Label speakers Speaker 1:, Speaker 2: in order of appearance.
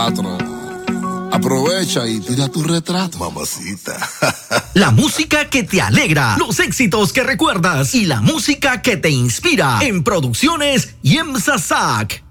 Speaker 1: teatro. Aprovecha y tira tu retrato.
Speaker 2: Mamacita.
Speaker 3: La música que te alegra, los éxitos que recuerdas y la música que te inspira en Producciones Yemsa Sac.